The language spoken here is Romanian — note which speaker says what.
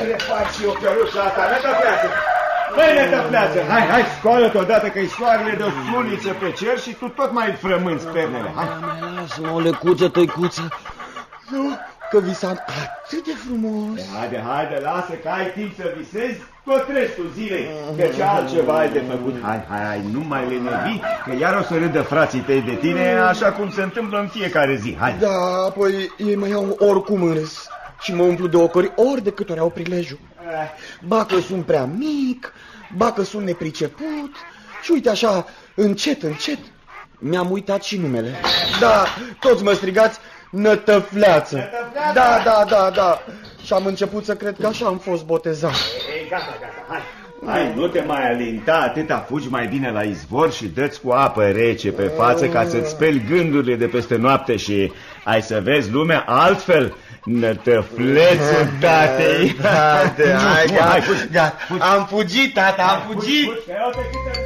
Speaker 1: le fac și eu căruța asta, Nătăfleață. Băi, Nătăfleață, hai, scoală-te odată că-i soarele de o suliță pe cer și tu tot mai frămânți pernele. Hai.
Speaker 2: Lasă-mă, o lecuță, tăicuță. Nu, că visam atât de frumos.
Speaker 1: Haide, lasă că ai timp să visezi tot restul zilei, că ce altceva ai de făcut. Hai, nu mai lenevi, că iar o să râdă frații tăi de tine, așa cum se întâmplă în fiecare zi. Hai.
Speaker 2: Da, apoi ei mă iau oricum în râs și mă umplu de ocări ori de câte ori au prilejul. Ba că sunt prea mic, ba că sunt nepriceput și uite așa, încet, mi-am uitat și numele. Da, toți mă strigați Nătăfleață. Da. Și am început să cred că așa am fost botezat.
Speaker 1: Ei, gata, hai, nu te mai alinta atâta, fugi mai bine la izvor și dă-ți cu apă rece pe față ca să-ți speli gândurile de peste noapte și ai să vezi lumea altfel. Nătăflețul tatei.
Speaker 2: Hai, gata. Am fugit, tata, am fugit.